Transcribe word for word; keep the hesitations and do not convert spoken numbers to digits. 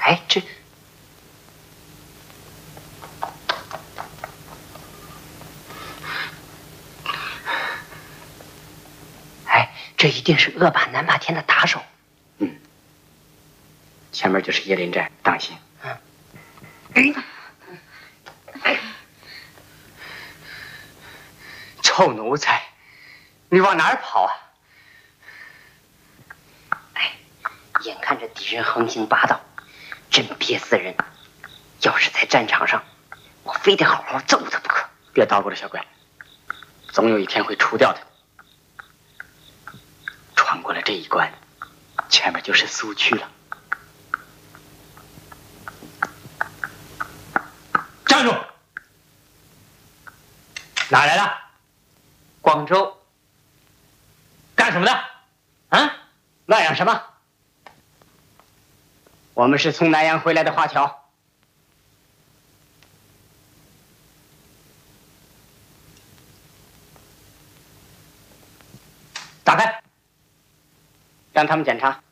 哎，这，哎，这一定是恶霸南霸天的打手。 嗯，前面就是椰林寨，当心。 嗯。 臭奴才，你往哪儿跑啊？ 哎，眼看着敌人横行霸道，真憋死人。要是在战场上，我非得好好揍他不可。 别捣鼓了，小怪，总有一天会除掉他。穿过了这一关，前面就是苏区了。站住！哪来的？ 广州。 干什么的？啊？乱嚷什么？我们是从南阳回来的华侨。打开，让他们检查。